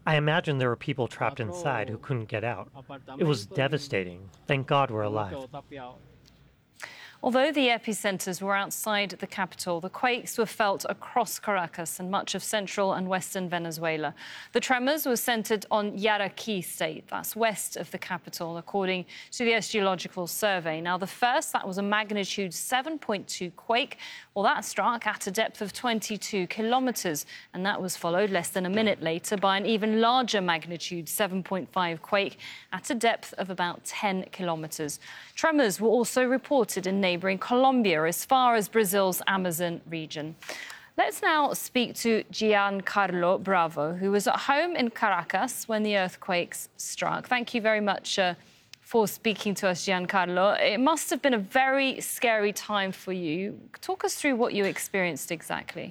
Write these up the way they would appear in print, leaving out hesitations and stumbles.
I imagine there were people trapped inside who couldn't get out. It was devastating. Thank God we're alive. Although the epicenters were outside the capital, the quakes were felt across Caracas and much of central and western Venezuela. The tremors were centered on Yaraqui state, that's west of the capital, according to the Geological Survey. Now, the first, that was a magnitude 7.2 quake. Well, that struck at a depth of 22 kilometers, and that was followed less than a minute later by an even larger magnitude 7.5 quake at a depth of about 10 kilometers. Tremors were also reported in neighbouring Colombia as far as Brazil's Amazon region. Let's now speak to Giancarlo Bravo, who was at home in Caracas when the earthquakes struck. Thank you very much for speaking to us, Giancarlo. It must have been a very scary time for you. Talk us through what you experienced exactly.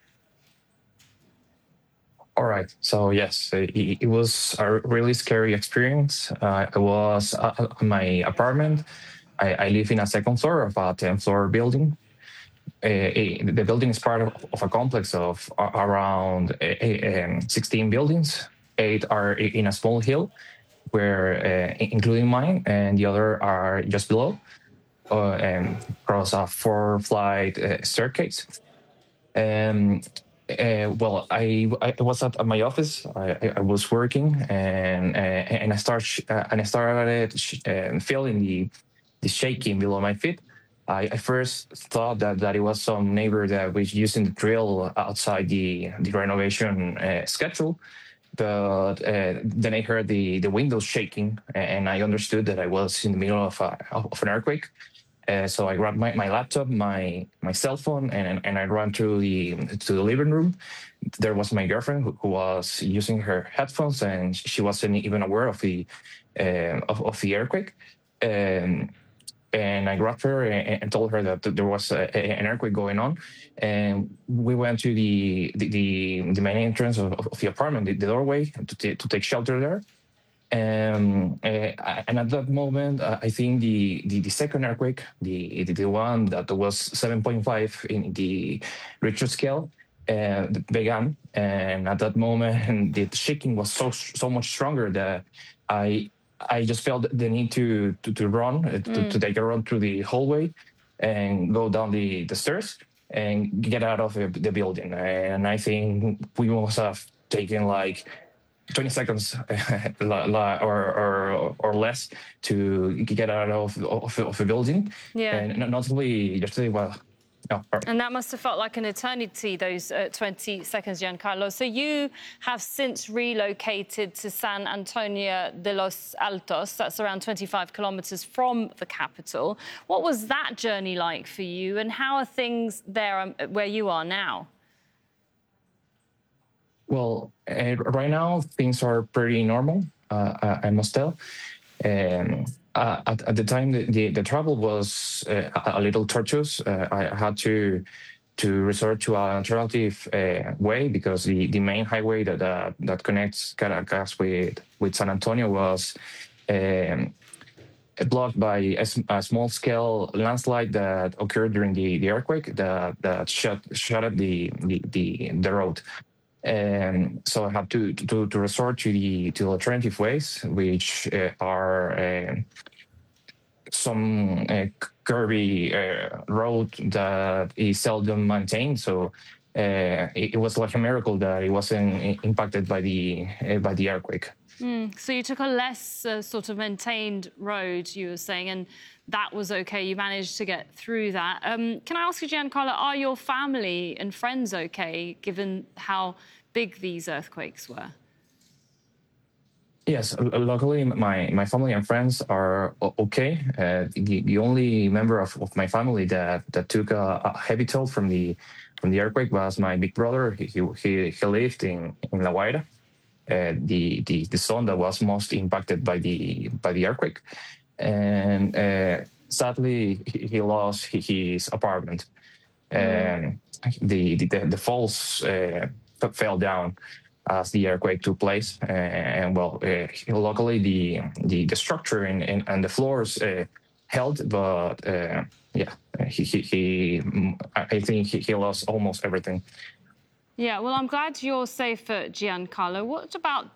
All right. So, yes, it was a really scary experience. I was in my apartment. I live in a second floor of a 10-floor building. The building is part of a complex of around 16 buildings. 8 are in a small hill, where including mine, and the other are just below, across a 4-flight staircase. Well, I was at my office. I was working, and I started feeling the shaking below my feet. I first thought that it was some neighbor that was using the drill outside the renovation schedule, but then I heard the windows shaking, and I understood that I was in the middle of an earthquake. So I grabbed my laptop, my cell phone, and I ran to the living room. There was my girlfriend who was using her headphones, and she wasn't even aware of the earthquake. And I grabbed her and told her that there was an earthquake going on. And we went to the main entrance of the apartment, the doorway, to take shelter there. And at that moment, I think the second earthquake, the one that was 7.5 in the Richter scale, began. And at that moment, the shaking was so much stronger that I just felt the need to run, to take a run through the hallway and go down the stairs and get out of the building. And I think we must have taken like 20 seconds or less to get out of the building. Yeah. And not only yesterday, well, no. And that must have felt like an eternity, those 20 seconds, Giancarlo. So you have since relocated to San Antonio de los Altos. That's around 25 kilometers from the capital. What was that journey like for you, and how are things there where you are now? Well, right now, things are pretty normal, I must tell. At the time, the travel was a little tortuous. I had to resort to an alternative way, because the main highway that connects Caracas with San Antonio was blocked by a small-scale landslide that occurred during the earthquake that shut up the road. And so I have to resort to the alternative ways, which are some curvy road that is seldom maintained. So it was like a miracle that it wasn't impacted by the earthquake. So you took a less sort of maintained road, you were saying, and that was okay. You managed to get through that. Can I ask you, Giancarlo, are your family and friends okay, given how big these earthquakes were? Yes, luckily my family and friends are okay. The only member of my family that took a heavy toll from the earthquake was my big brother. He lived in La Guaira, the zone that was most impacted by the earthquake, and sadly he lost his apartment. And the falls fell down as the earthquake took place, and well, luckily the structure and the floors held, but yeah, I think he lost almost everything. Yeah, well, I'm glad you're safe, Giancarlo. What about